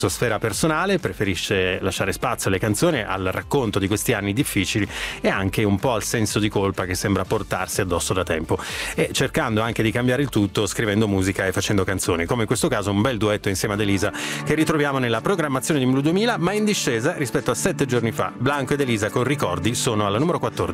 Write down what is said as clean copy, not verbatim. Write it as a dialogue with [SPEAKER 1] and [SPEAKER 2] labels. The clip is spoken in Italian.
[SPEAKER 1] sua sfera personale, preferisce lasciare spazio alle canzoni, al racconto di questi anni difficili e anche un po' al senso di colpa che sembra portarsi addosso da tempo, e cercando anche di cambiare il tutto scrivendo musica e facendo canzoni, come in questo caso un bel duetto insieme ad Elisa che ritroviamo nella programmazione di Blu 2000, ma in discesa rispetto a 7 giorni fa. Blanco ed Elisa con Ricordi sono alla numero 14.